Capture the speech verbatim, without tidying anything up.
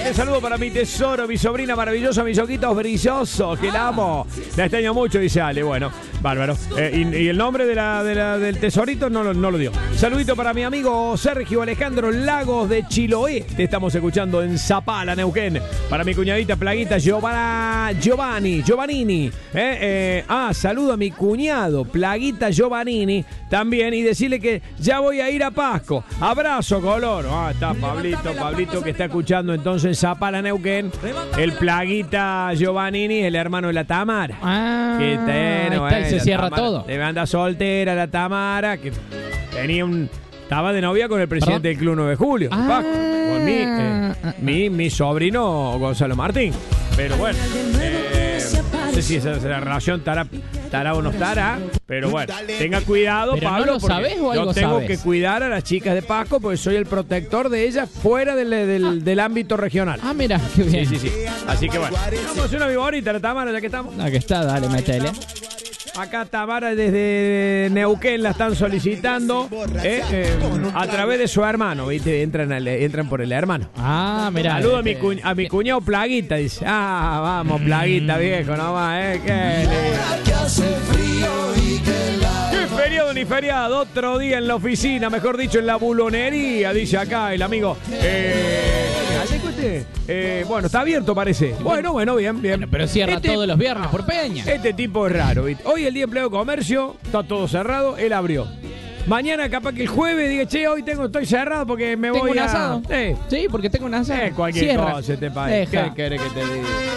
Fuerte saludo para mi tesoro, mi sobrina maravillosa, mis ojitos brillosos, que la amo. La extraño mucho, dice Ale. Bueno, bárbaro. Eh, y, y el nombre de la, de la, del tesorito no, no lo dio. Saludito para mi amigo Sergio Alejandro Lagos de Chiloé. Te estamos escuchando en Zapala, Neuquén. Para mi cuñadita Plaguita Giovanna, Giovanni, Giovannini. Eh, eh, ah, saludo a mi cuñado Plaguita Giovannini también y decirle que ya voy a ir a Pasco. Abrazo, color. Ah, está Pablito, Pablito que está escuchando entonces en Zapala, Neuquén. El Plaguita Giovannini, el hermano de la Tamara. Ah, que ten, ahí está, y se cierra Tamara, todo. Debe andar soltera la Tamara, que tenía un... Estaba de novia con el presidente ¿Perdón? del Club nueve de Julio. Ah, Paco, con mi, eh, mi, mi sobrino Gonzalo Martín. Pero bueno, eh, no sé si esa, esa relación estará, estará o no estará. Pero bueno, tenga cuidado, ¿Pero Pablo. no lo sabés o algo yo tengo sabes? que cuidar a las chicas de Pasco porque soy el protector de ellas fuera del, del, del ámbito regional. Ah, mira, qué bien. Sí, sí, sí. Así que bueno, vamos a hacer una viborita, la Tamara, ya que estamos. Aquí está, dale, métele. Acá Tamara desde Neuquén la están solicitando eh, eh, a través de su hermano, ¿viste? Entran, al, entran por el hermano. Ah, mira. Saludo a mi, cuñ, a mi cuñado Plaguita, dice. Ah, vamos, Plaguita, viejo, nomás, ¿eh? Qué Qué feriado ni feriado, otro día en la oficina, mejor dicho, en la bulonería, dice acá el amigo. Eh, eh, bueno, está abierto, parece. Bueno, bueno, bien, bien. Bueno, pero cierra este, todos los viernes por Peña. Este tipo es raro, ¿viste? Hoy el día de empleo de comercio, está todo cerrado, él abrió. Mañana capaz que el jueves diga, che, hoy tengo, estoy cerrado porque me ¿Tengo voy un a... asado? Eh. Sí, porque tengo un asado. Eh, cualquier Cierra. cosa te parece. Deja. ¿Qué querés que te diga?